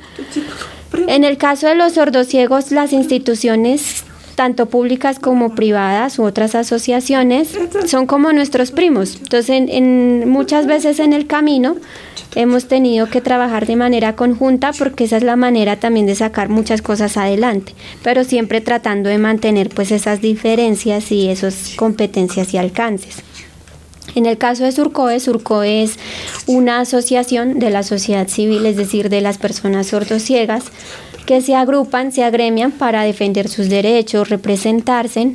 En el caso de los sordociegos, las instituciones, tanto públicas como privadas u otras asociaciones, son como nuestros primos. Entonces, muchas veces en el camino hemos tenido que trabajar de manera conjunta porque esa es la manera también de sacar muchas cosas adelante, pero siempre tratando de mantener pues esas diferencias y esas competencias y alcances. En el caso de Surcoe, Surcoe es una asociación de la sociedad civil, es decir, de las personas sordociegas, que se agrupan, se agremian para defender sus derechos, representarse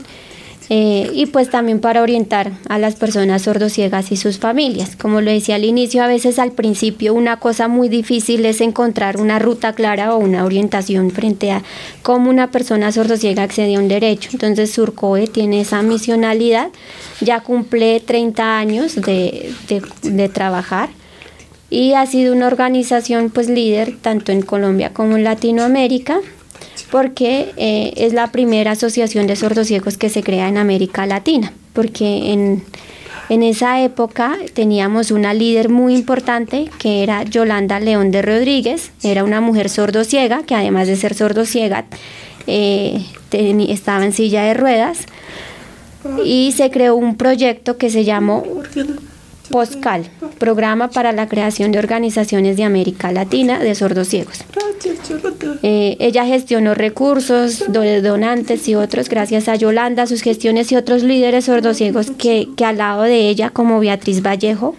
y pues también para orientar a las personas sordociegas y sus familias. Como lo decía al inicio, a veces al principio una cosa muy difícil es encontrar una ruta clara o una orientación frente a cómo una persona sordociega accede a un derecho. Entonces Surcoe tiene esa misionalidad, ya cumple 30 años de trabajar y ha sido una organización pues líder tanto en Colombia como en Latinoamérica, porque es la primera asociación de sordociegos que se crea en América Latina, porque en esa época teníamos una líder muy importante que era Yolanda León de Rodríguez, era una mujer sordociega que además de ser sordociega estaba en silla de ruedas, y se creó un proyecto que se llamó POSCAL, Programa para la Creación de Organizaciones de América Latina de Sordociegos. Ella gestionó recursos, donantes y otros, gracias a Yolanda, sus gestiones y otros líderes sordociegos que al lado de ella, como Beatriz Vallejo,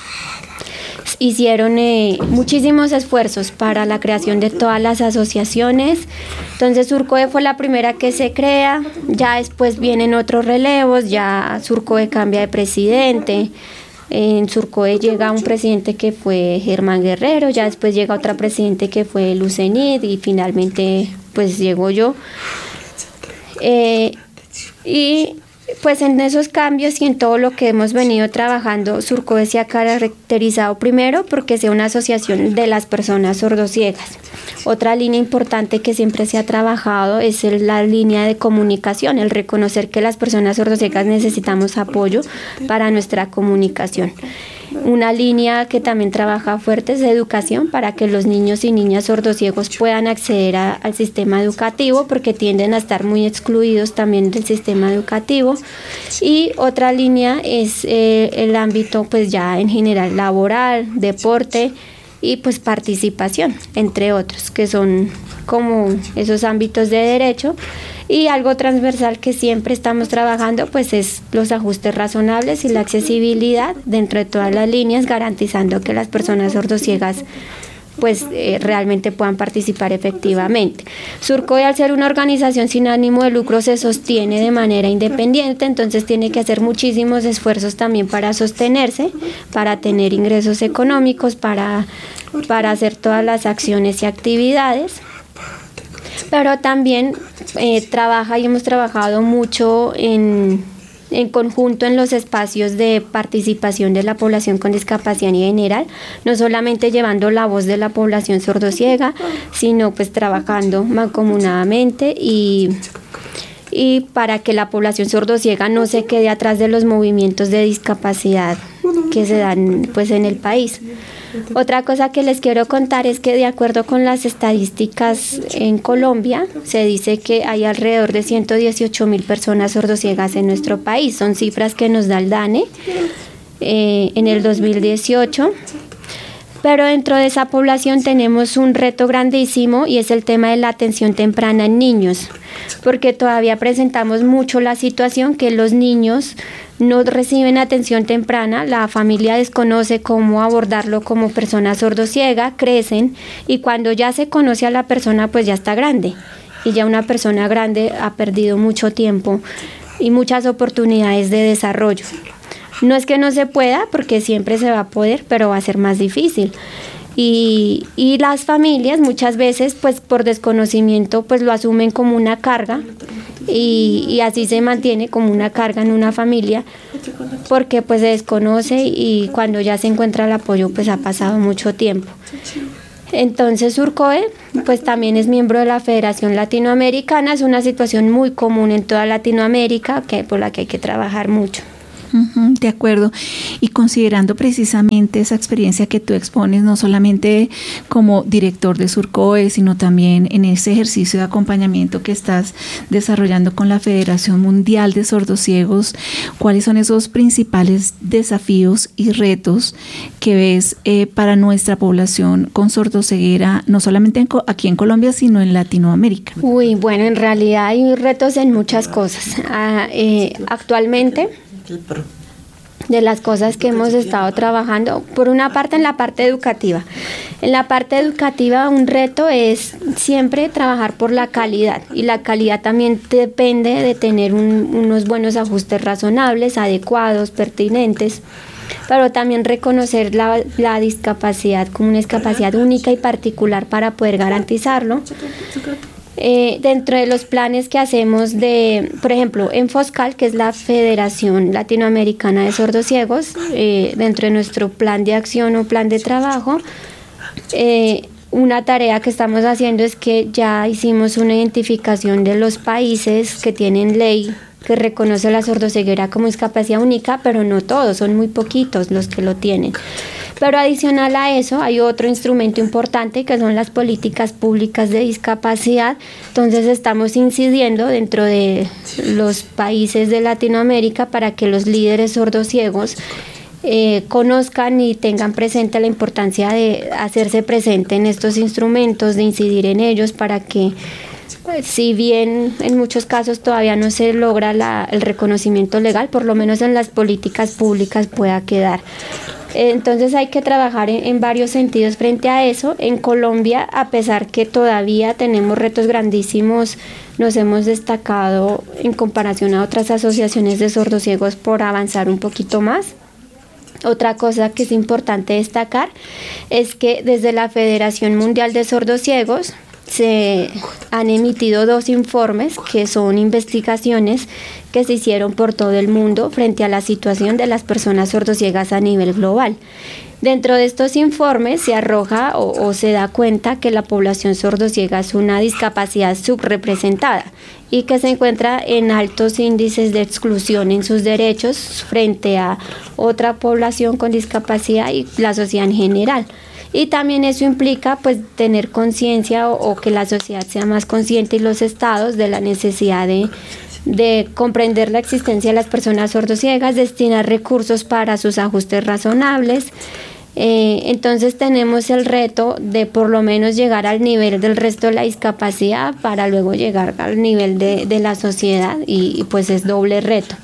hicieron muchísimos esfuerzos para la creación de todas las asociaciones. Entonces Surcoe fue la primera que se crea, ya después vienen otros relevos, ya Surcoe cambia de presidente. En Surcoe llega un presidente que fue Germán Guerrero, ya después llega otra presidente que fue Lucenid y finalmente pues llego yo. Y pues en esos cambios y en todo lo que hemos venido trabajando, Surcoe se ha caracterizado primero porque sea una asociación de las personas sordociegas. Otra línea importante que siempre se ha trabajado es la línea de comunicación, el reconocer que las personas sordociegas necesitamos apoyo para nuestra comunicación. Una línea que también trabaja fuerte es de educación para que los niños y niñas sordociegos puedan acceder al sistema educativo porque tienden a estar muy excluidos también del sistema educativo. Y otra línea es el ámbito pues ya en general laboral, deporte y pues participación, entre otros, que son como esos ámbitos de derecho. Y algo transversal que siempre estamos trabajando pues es los ajustes razonables y la accesibilidad dentro de todas las líneas, garantizando que las personas sordociegas pues realmente puedan participar efectivamente. Surcoe, al ser una organización sin ánimo de lucro, se sostiene de manera independiente, entonces tiene que hacer muchísimos esfuerzos también para sostenerse, para tener ingresos económicos, para hacer todas las acciones y actividades. Pero también trabaja y hemos trabajado mucho en conjunto en los espacios de participación de la población con discapacidad en general, no solamente llevando la voz de la población sordociega, sino pues trabajando mancomunadamente y para que la población sordociega no se quede atrás de los movimientos de discapacidad que se dan pues en el país. Otra cosa que les quiero contar es que de acuerdo con las estadísticas en Colombia, se dice que hay alrededor de 118.000 personas sordociegas en nuestro país. Son cifras que nos da el DANE en el 2018. Pero dentro de esa población tenemos un reto grandísimo y es el tema de la atención temprana en niños, porque todavía presentamos mucho la situación que los niños no reciben atención temprana, la familia desconoce cómo abordarlo como persona sordociega, crecen y cuando ya se conoce a la persona pues ya está grande y ya una persona grande ha perdido mucho tiempo y muchas oportunidades de desarrollo. No es que no se pueda, porque siempre se va a poder, pero va a ser más difícil. Y las familias muchas veces pues por desconocimiento pues lo asumen como una carga y así se mantiene como una carga en una familia porque pues se desconoce y cuando ya se encuentra el apoyo pues ha pasado mucho tiempo. Entonces Surcoe pues también es miembro de la Federación Latinoamericana, es una situación muy común en toda Latinoamérica por la que hay que trabajar mucho. De acuerdo. Y considerando precisamente esa experiencia que tú expones, no solamente como director de Surcoe, sino también en ese ejercicio de acompañamiento que estás desarrollando con la Federación Mundial de Sordociegos, ¿cuáles son esos principales desafíos y retos que ves para nuestra población con sordoceguera, no solamente aquí en Colombia, sino en Latinoamérica? Bueno, en realidad hay retos en muchas cosas. Actualmente, de las cosas que hemos estado trabajando, por una parte en la parte educativa. En la parte educativa un reto es siempre trabajar por la calidad y la calidad también depende de tener unos buenos ajustes razonables, adecuados, pertinentes, pero también reconocer la discapacidad como una discapacidad única y particular para poder garantizarlo. Dentro de los planes que hacemos por ejemplo, en FOSCAL, que es la Federación Latinoamericana de Sordociegos, dentro de nuestro plan de acción o plan de trabajo, una tarea que estamos haciendo es que ya hicimos una identificación de los países que tienen ley que reconoce la sordoceguera como discapacidad única, pero no todos, son muy poquitos los que lo tienen. Pero adicional a eso hay otro instrumento importante que son las políticas públicas de discapacidad. Entonces estamos incidiendo dentro de los países de Latinoamérica para que los líderes sordociegos conozcan y tengan presente la importancia de hacerse presente en estos instrumentos, de incidir en ellos para que, si bien en muchos casos todavía no se logra el reconocimiento legal, por lo menos en las políticas públicas pueda quedar. Entonces hay que trabajar en varios sentidos frente a eso. En Colombia, a pesar que todavía tenemos retos grandísimos, nos hemos destacado en comparación a otras asociaciones de sordociegos por avanzar un poquito más. Otra cosa que es importante destacar es que desde la Federación Mundial de Sordociegos se han emitido 2 informes que son investigaciones que se hicieron por todo el mundo frente a la situación de las personas sordociegas a nivel global. Dentro de estos informes se arroja o se da cuenta que la población sordociega es una discapacidad subrepresentada y que se encuentra en altos índices de exclusión en sus derechos frente a otra población con discapacidad y la sociedad en general. Y también eso implica pues tener conciencia o que la sociedad sea más consciente y los estados de la necesidad de comprender la existencia de las personas sordociegas, destinar recursos para sus ajustes razonables. Entonces tenemos el reto de por lo menos llegar al nivel del resto de la discapacidad para luego llegar al nivel de la sociedad y pues es doble reto.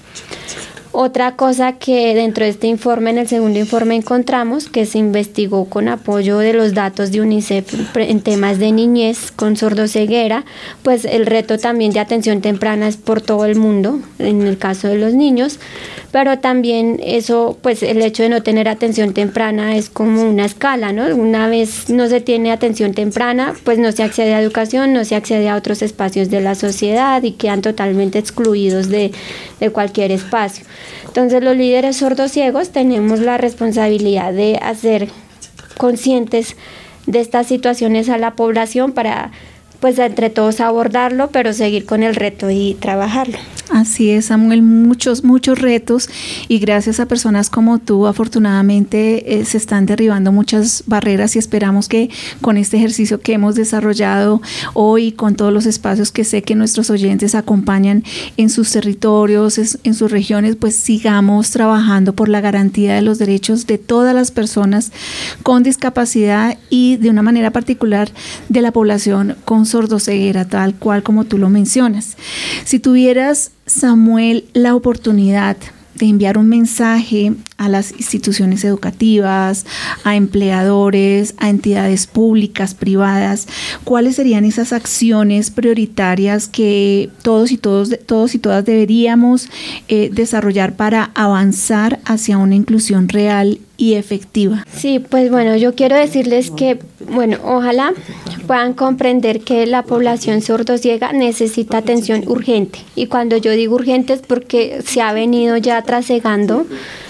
Otra cosa que dentro de este informe, en el segundo informe, encontramos que se investigó con apoyo de los datos de UNICEF en temas de niñez con sordoceguera, pues el reto también de atención temprana es por todo el mundo, en el caso de los niños, pero también eso, pues el hecho de no tener atención temprana es como una escala, ¿no? Una vez no se tiene atención temprana, pues no se accede a educación, no se accede a otros espacios de la sociedad y quedan totalmente excluidos de cualquier espacio. Entonces los líderes sordociegos tenemos la responsabilidad de hacer conscientes de estas situaciones a la población para pues entre todos abordarlo, pero seguir con el reto y trabajarlo. Así es, Samuel, muchos retos y gracias a personas como tú, afortunadamente se están derribando muchas barreras y esperamos que con este ejercicio que hemos desarrollado hoy, con todos los espacios que sé que nuestros oyentes acompañan en sus territorios, en sus regiones, pues sigamos trabajando por la garantía de los derechos de todas las personas con discapacidad y de una manera particular de la población con sordoceguera, tal cual como tú lo mencionas. Si tuvieras, Samuel, la oportunidad de enviar un mensaje a las instituciones educativas, a empleadores, a entidades públicas, privadas, ¿cuáles serían esas acciones prioritarias que todos y todas deberíamos desarrollar para avanzar hacia una inclusión real y efectiva? Sí, pues bueno, yo quiero decirles que, bueno, ojalá puedan comprender que la población sordociega necesita atención urgente. Y cuando yo digo urgente es porque se ha venido ya trasegando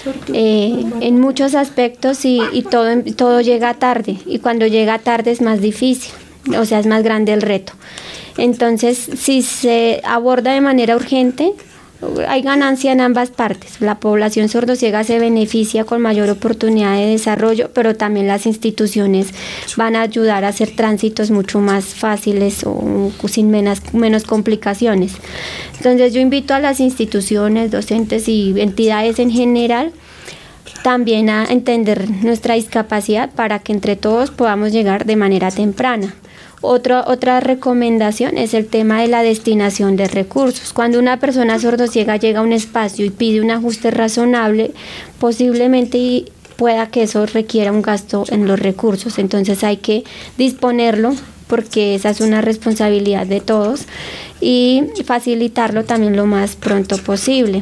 en muchos aspectos y todo llega tarde. Y cuando llega tarde es más difícil, o sea, es más grande el reto. Entonces, si se aborda de manera urgente, hay ganancia en ambas partes. La población sordociega se beneficia con mayor oportunidad de desarrollo, pero también las instituciones van a ayudar a hacer tránsitos mucho más fáciles o sin menos complicaciones. Entonces yo invito a las instituciones, docentes y entidades en general también a entender nuestra discapacidad para que entre todos podamos llegar de manera temprana. Otra recomendación es el tema de la destinación de recursos. Cuando una persona sordociega llega a un espacio y pide un ajuste razonable, posiblemente pueda que eso requiera un gasto en los recursos. Entonces hay que disponerlo porque esa es una responsabilidad de todos y facilitarlo también lo más pronto posible.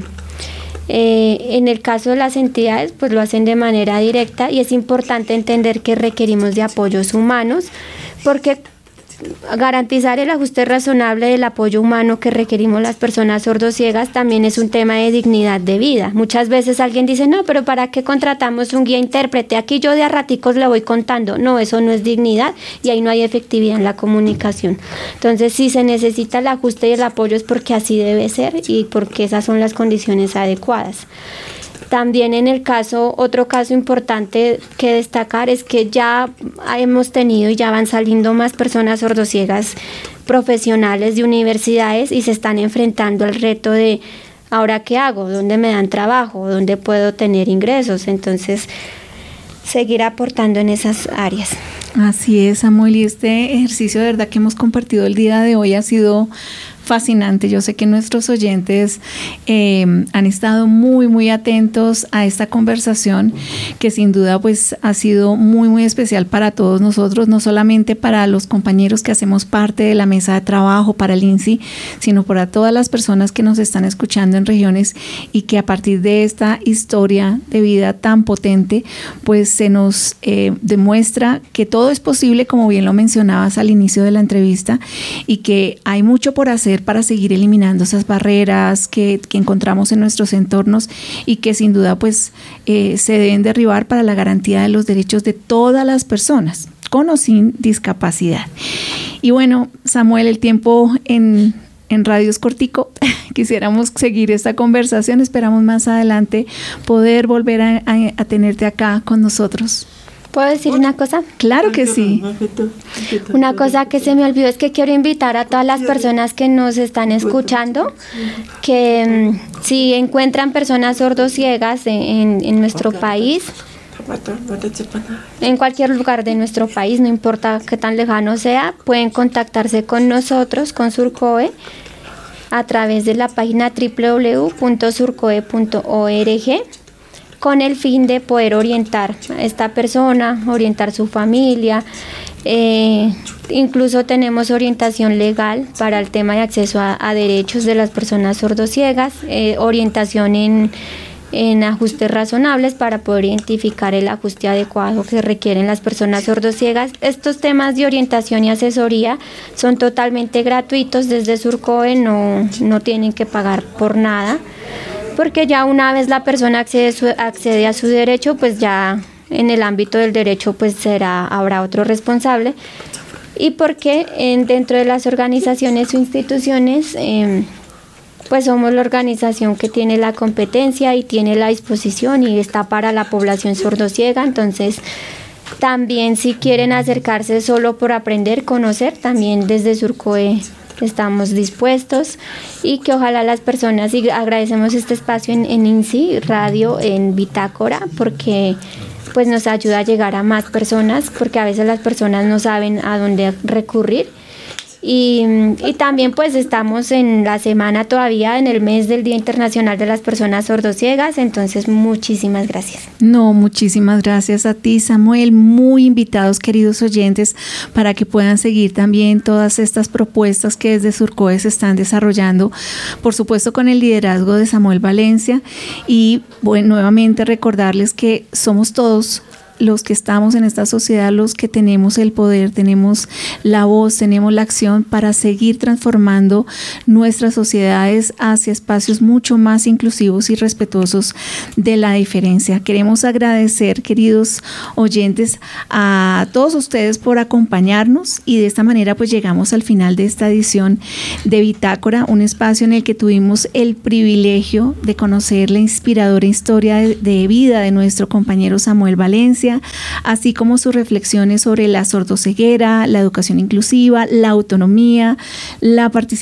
En el caso de las entidades, pues lo hacen de manera directa y es importante entender que requerimos de apoyos humanos porque garantizar el ajuste razonable del apoyo humano que requerimos las personas sordociegas también es un tema de dignidad de vida. Muchas veces alguien dice, no, pero ¿para qué contratamos un guía intérprete? Aquí yo de a raticos le voy contando. No, eso no es dignidad y ahí no hay efectividad en la comunicación. Entonces, si se necesita el ajuste y el apoyo es porque así debe ser y porque esas son las condiciones adecuadas. También otro caso importante que destacar es que ya hemos tenido y ya van saliendo más personas sordociegas profesionales de universidades y se están enfrentando al reto de ¿ahora qué hago? ¿Dónde me dan trabajo? ¿Dónde puedo tener ingresos? Entonces, seguir aportando en esas áreas. Así es, Samuel, y este ejercicio de verdad que hemos compartido el día de hoy ha sido fascinante. Yo sé que nuestros oyentes han estado muy, muy atentos a esta conversación que sin duda pues ha sido muy, muy especial para todos nosotros, no solamente para los compañeros que hacemos parte de la mesa de trabajo, para el INSI, sino para todas las personas que nos están escuchando en regiones y que a partir de esta historia de vida tan potente pues se nos demuestra que todo es posible, como bien lo mencionabas al inicio de la entrevista, y que hay mucho por hacer para seguir eliminando esas barreras que encontramos en nuestros entornos y que sin duda pues se deben derribar para la garantía de los derechos de todas las personas, con o sin discapacidad. Y bueno, Samuel, el tiempo en radio es cortico. Quisiéramos seguir esta conversación. Esperamos más adelante poder volver a tenerte acá con nosotros. ¿Puedo decir una cosa? Claro que sí. Una cosa que se me olvidó es que quiero invitar a todas las personas que nos están escuchando que si encuentran personas sordociegas en nuestro país, en cualquier lugar de nuestro país, no importa qué tan lejano sea, pueden contactarse con nosotros, con Surcoe, a través de la página www.surcoe.org, con el fin de poder orientar a esta persona, orientar su familia. Incluso tenemos orientación legal para el tema de acceso a derechos de las personas sordociegas, orientación en ajustes razonables para poder identificar el ajuste adecuado que requieren las personas sordociegas. Estos temas de orientación y asesoría son totalmente gratuitos desde Surcoe, no tienen que pagar por nada, porque ya una vez la persona accede a su derecho, pues ya en el ámbito del derecho pues habrá otro responsable, y porque dentro de las organizaciones o instituciones pues somos la organización que tiene la competencia y tiene la disposición y está para la población sordociega. Entonces también si quieren acercarse solo por aprender, conocer, también desde Surcoe estamos dispuestos, y que ojalá las personas, y agradecemos este espacio en INSI Radio, en Bitácora, porque pues nos ayuda a llegar a más personas, porque a veces las personas no saben a dónde recurrir, Y también pues estamos en la semana todavía, en el mes del Día Internacional de las Personas Sordociegas, entonces muchísimas gracias. No, muchísimas gracias a ti, Samuel. Muy invitados, queridos oyentes, para que puedan seguir también todas estas propuestas que desde Surcoe se están desarrollando, por supuesto con el liderazgo de Samuel Valencia. Y bueno, nuevamente recordarles que somos todos los que estamos en esta sociedad, los que tenemos el poder, tenemos la voz, tenemos la acción para seguir transformando nuestras sociedades hacia espacios mucho más inclusivos y respetuosos de la diferencia. Queremos agradecer, queridos oyentes, a todos ustedes por acompañarnos, y de esta manera pues llegamos al final de esta edición de Bitácora, un espacio en el que tuvimos el privilegio de conocer la inspiradora historia de vida de nuestro compañero Samuel Valencia, así como sus reflexiones sobre la sordoceguera, la educación inclusiva, la autonomía, la participación